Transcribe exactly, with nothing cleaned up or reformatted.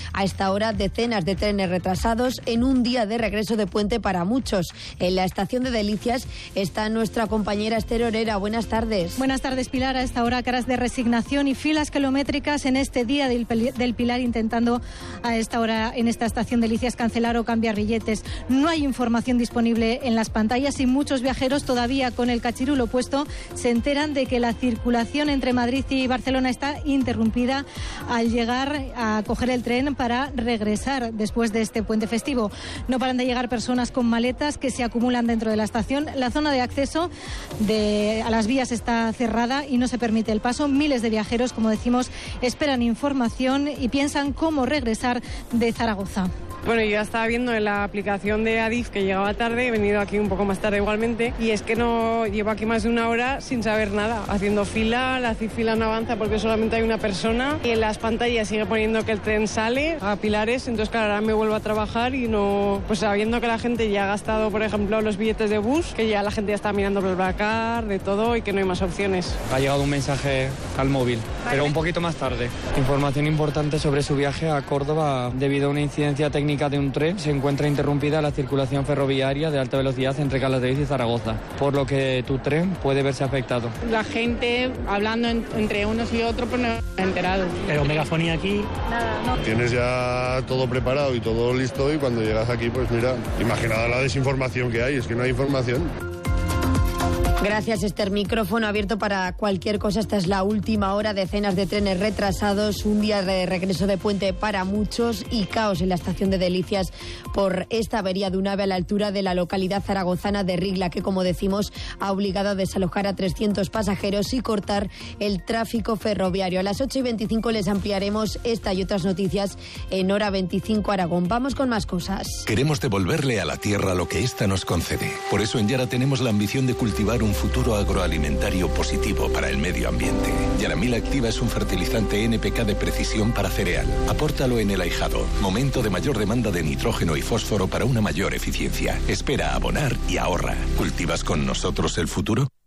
A esta hora, decenas de trenes retrasados en un día de regreso de puente para muchos. En la estación de Delicias está nuestra compañera Esther Orera. Buenas tardes. Buenas tardes, Pilar. A esta hora, caras de resignación y filas kilométricas en este día del, del Pilar, intentando a esta hora en esta estación de Delicias cancelar o cambiar billetes. No hay información disponible en las pantallas y muchos viajeros todavía con el cachirulo puesto se enteran de que la circulación entre Madrid y Barcelona está interrumpida al llegar a coger el tren para regresar después de este puente festivo. No paran de llegar personas con maletas que se acumulan dentro de la estación. La zona de acceso de, a las vías está cerrada y no se permite el paso. Miles de viajeros, como decimos, esperan información y piensan cómo regresar de Zaragoza. Bueno, yo ya estaba viendo en la aplicación de Adif que llegaba tarde, he venido aquí un poco más tarde igualmente, y es que no llevo aquí más de una hora sin saber nada, haciendo fila, la fila no avanza porque solamente hay una persona, y en las pantallas sigue poniendo que el tren sale a Pilares, entonces claro, ahora me vuelvo a trabajar y no, pues sabiendo que la gente ya ha gastado, por ejemplo, los billetes de bus, que ya la gente ya está mirando BlaBlaCar, de todo, y que no hay más opciones. Ha llegado un mensaje al móvil, vale, pero un poquito más tarde. Información importante sobre su viaje a Córdoba debido a una incidencia técnica de un tren. Se encuentra interrumpida la circulación ferroviaria de alta velocidad entre Calatrava y Zaragoza, por lo que tu tren puede verse afectado. La gente hablando en, entre unos y otros, pues no ha enterado. Pero megafonía aquí. Nada, no. Tienes ya todo preparado y todo listo, y cuando llegas aquí, pues mira, imagina la desinformación que hay, es que no hay información. Gracias, Esther. Micrófono abierto para cualquier cosa. Esta es la última hora. Decenas de trenes retrasados, un día de regreso de puente para muchos y caos en la estación de Delicias por esta avería de un ave a la altura de la localidad zaragozana de Rigla, que, como decimos, ha obligado a desalojar a trescientos pasajeros y cortar el tráfico ferroviario. A las ocho y veinticinco les ampliaremos esta y otras noticias en Hora veinticinco Aragón. Vamos con más cosas. Queremos devolverle a la tierra lo que ésta nos concede. Por eso en Yara tenemos la ambición de cultivar un un futuro agroalimentario positivo para el medio ambiente. Yaramil Activa es un fertilizante N P K de precisión para cereal. Apórtalo en el ahijado, momento de mayor demanda de nitrógeno y fósforo para una mayor eficiencia. Espera a abonar y ahorra. ¿Cultivas con nosotros el futuro?